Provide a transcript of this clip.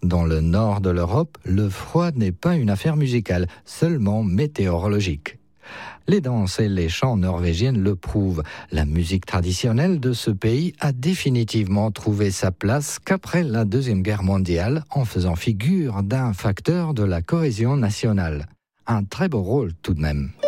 Dans le nord de l'Europe, le froid n'est pas une affaire musicale, seulement météorologique. Les danses et les chants norvégiennes le prouvent. La musique traditionnelle de ce pays a définitivement trouvé sa place qu'après la Deuxième Guerre mondiale, en faisant figure d'un facteur de la cohésion nationale. Un très beau rôle tout de même.